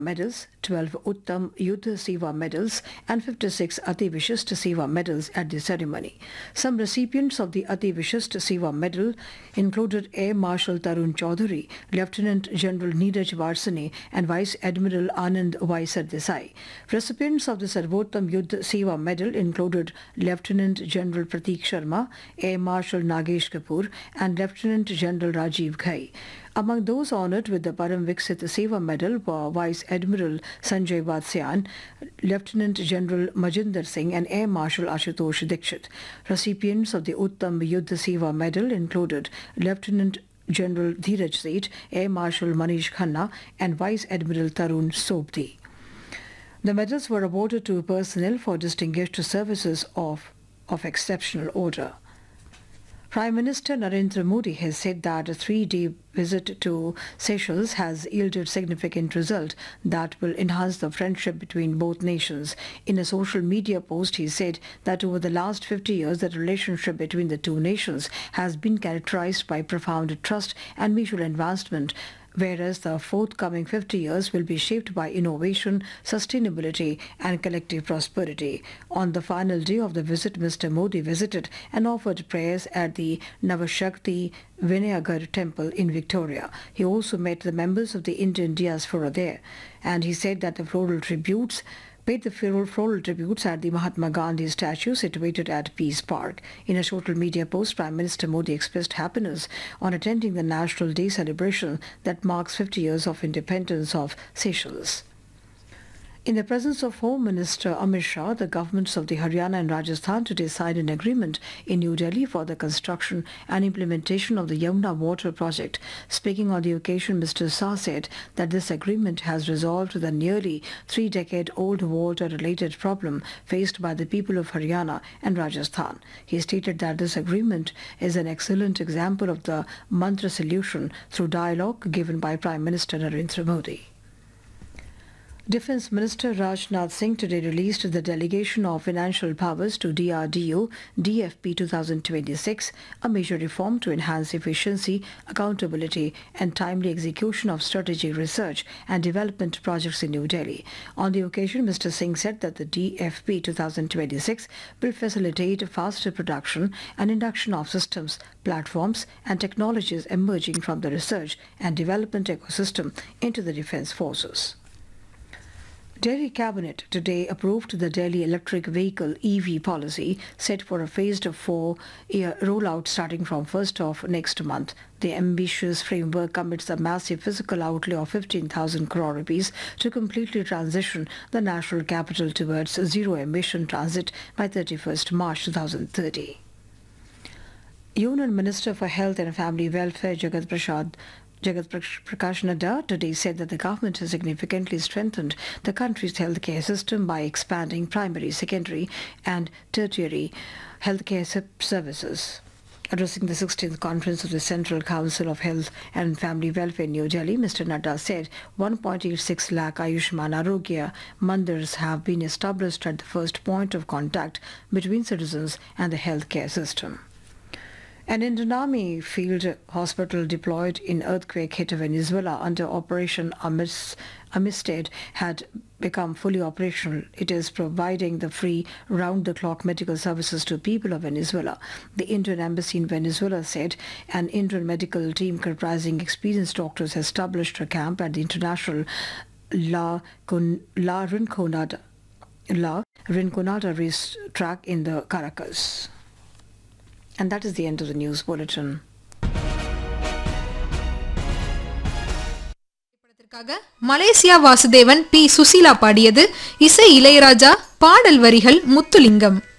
medals, 12 Uttam Yuddha Seva medals and 56 Ati Vishishta Seva medals at the ceremony. Some recipients of the Ati Vishishta Seva medal included Air Marshal Tarun Chaudhary, Lieutenant General Neeraj Varsane and Vice Admiral Anand Vaisar Desai. Recipients of the Sarvottam Yuddha Seva medal included Lieutenant General Prateek Sharma, Air Marshal Nagesh Kapoor and Lieutenant General Rajiv Ghai. Among those honoured with the Param Viksit Seva medal were Vice Admiral Sanjay Vatsyan, Lieutenant General Majinder Singh and Air Marshal Ashutosh Dikshit. Recipients of the Uttam Yuddha Seva medal included Lieutenant General Dheeraj Seth, Air Marshal Manish Khanna and Vice Admiral Tarun Sobdi. The medals were awarded to personnel for distinguished services of exceptional order. Prime Minister Narendra Modi has said that a 3-day visit to Seychelles has yielded significant result that will enhance the friendship between both nations. In a social media post, he said that over the last 50 years, the relationship between the two nations has been characterized by profound trust and mutual advancement, whereas the forthcoming 50 years will be shaped by innovation, sustainability and collective prosperity. On the final day of the visit, Mr. Modi visited and offered prayers at the Navashakti Vinayagar temple in Victoria. He also met the members of the Indian diaspora there, and he said that the paid the floral tributes at the Mahatma Gandhi statue situated at Peace Park. In a social media post, Prime Minister Modi expressed happiness on attending the National Day celebration that marks 50 years of independence of Seychelles. In the presence of Home Minister Amit Shah, the governments of the Haryana and Rajasthan today signed an agreement in New Delhi for the construction and implementation of the Yamuna water project. Speaking on the occasion, Mr. Shah said that this agreement has resolved the nearly 3-decade-old water-related problem faced by the people of Haryana and Rajasthan. He stated that this agreement is an excellent example of the mantra solution through dialogue given by Prime Minister Narendra Modi. Defence Minister Rajnath Singh today released the Delegation of Financial Powers to DRDO DFP 2026, a major reform to enhance efficiency, accountability and timely execution of strategic research and development projects in New Delhi. On the occasion, Mr. Singh said that the DFP 2026 will facilitate faster production and induction of systems, platforms and technologies emerging from the research and development ecosystem into the defence forces. Delhi Cabinet today approved the Delhi Electric Vehicle EV policy set for a phased 4-year rollout starting from 1st of next month. The ambitious framework commits a massive physical outlay of 15,000 crore rupees to completely transition the national capital towards zero-emission transit by 31st March 2030. Union Minister for Health and Family Welfare Jagat Prakash Nadda today said that the government has significantly strengthened the country's healthcare system by expanding primary, secondary and tertiary healthcare services. Addressing the 16th conference of the Central Council of Health and Family Welfare in New Delhi, Mr. Nadda said 1.86 lakh Ayushman Arogya Mandirs have been established at the first point of contact between citizens and the healthcare system. An Indian Army field hospital deployed in earthquake-hit Venezuela under Operation Amistad had become fully operational. It is providing the free round-the-clock medical services to people of Venezuela. The Indian Embassy in Venezuela said an Indian medical team comprising experienced doctors has established a camp at the international La Rinconada race track in the Caracas. And that is the end of the news bulletin. Malaysia Vasudevan B Susheela பாடியது, இசை இளையராஜா, பாடல் வரிகள் முத்துலிங்கம்.